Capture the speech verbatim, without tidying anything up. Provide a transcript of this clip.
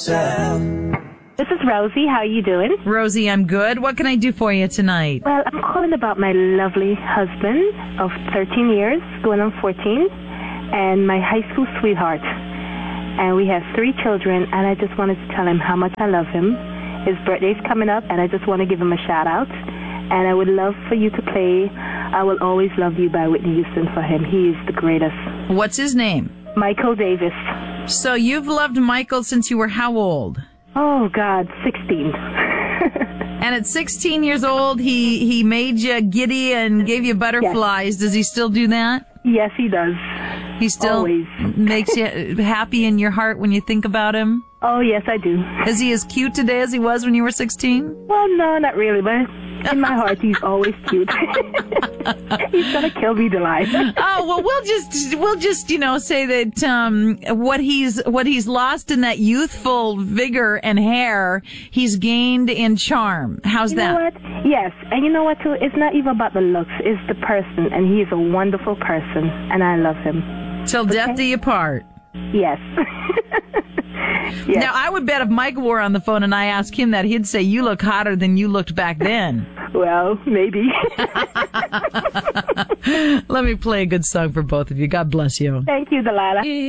yourself. This is Rosie. How are you doing? Rosie, I'm good. What can I do for you tonight? Well, I'm calling about my lovely husband of thirteen years, going on fourteen, and my high school sweetheart. And we have three children, and I just wanted to tell him how much I love him. His birthday's coming up, and I just want to give him a shout-out. And I would love for you to play I Will Always Love You by Whitney Houston for him. He is the greatest. What's his name? Michael Davis. So you've loved Michael since you were how old? Oh, God, sixteen. And at sixteen years old, he, he made you giddy and gave you butterflies. Yes. Does he still do that? Yes, he does. He still Always. makes you happy in your heart when you think about him? Oh, yes, I do. Is he as cute today as he was when you were sixteen? Well, no, not really, but in my heart, he's always cute. He's gonna kill me, Delilah. Oh, well, we'll just, we'll just, you know, say that, um, what he's, what he's lost in that youthful vigor and hair, he's gained in charm. How's you that? You know what? Yes. And you know what, too? It's not even about the looks. It's the person. And he is a wonderful person. And I love him. Till okay? Death do you part. Yes. Yes. Now, I would bet if Michael were on the phone and I asked him that, he'd say, you look hotter than you looked back then. Well, maybe. Let me play a good song for both of you. God bless you. Thank you, Delilah.